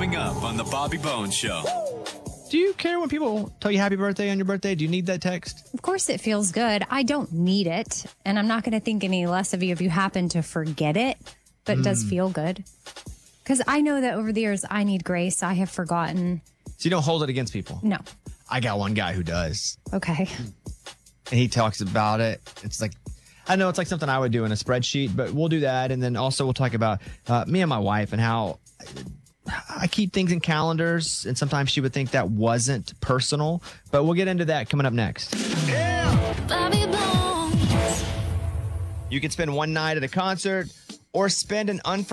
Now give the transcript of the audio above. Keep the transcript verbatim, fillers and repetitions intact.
Coming up on the Bobby Bones Show. Do you care when people tell you happy birthday on your birthday? Do you need that text? Of course it feels good. I don't need it. And I'm not going to think any less of you if you happen to forget it, but it does feel good. Because I know that over the years, I need grace. I have forgotten. So you don't hold it against people? No. I got one guy who does. Okay. And he talks about it. It's like, I know it's like something I would do in a spreadsheet, but we'll do that. And then also we'll talk about uh, me and my wife and how I keep things in calendars. And sometimes she would think that wasn't personal, but we'll get into that coming up next. Yeah! Bobby Bones. You can spend one night at a concert or spend an unforgettable